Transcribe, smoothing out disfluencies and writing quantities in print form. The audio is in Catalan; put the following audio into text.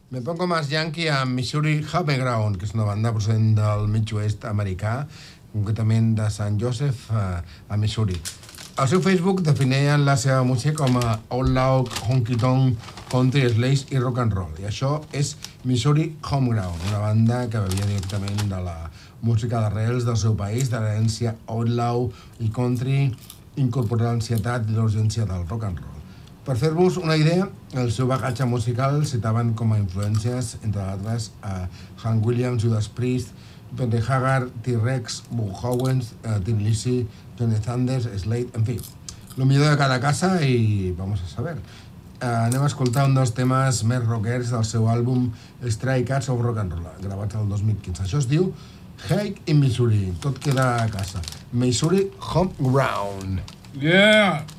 Me pongo más yankee amb Missouri Homegrown, que és una banda procedent del mig oest americà, concretament de Sant Joseph, a Missouri. Al seu Facebook definien la seva música com a outlaw, honky-tonk, country, slash i rock and roll. I això és Missouri Homegrown, una banda que bevia directament de la música d'arrels del seu país, de l'herència outlaw i country, incorporant l'ansietat i l'urgència del rock and roll. Per fer-vos una idea, el seu bagatge musical citaven com a influències, entre altres, a Hank Williams, Judas Priest, Peter Haggard, T-Rex, Buck Owens, Tin Lizzy, Johnny Thunders, Slade, en fi, lo millor de cada casa i vamos a saber. Anem a escoltar un dels temes més rockers del seu àlbum Stray Cats of Rock and Roll, gravat el 2015. Això es diu Hike in Missouri, tot queda a casa. Missouri Homegrown. Yeah!